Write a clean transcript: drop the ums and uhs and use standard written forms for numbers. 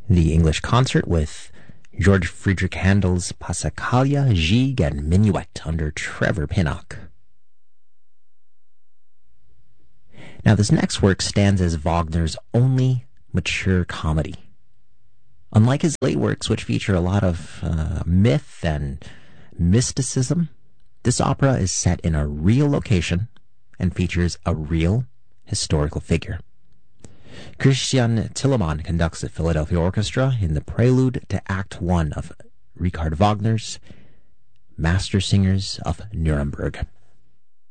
The English Concert with George Friedrich Handel's Passacaglia, Gigue, and Minuet under Trevor Pinnock. Now, this next work stands as Wagner's only mature comedy. Unlike his late works, which feature a lot of myth and mysticism, this opera is set in a real location and features a real historical figure. Christian Tillemann conducts the Philadelphia Orchestra in the prelude to Act 1 of Richard Wagner's Master Singers of Nuremberg.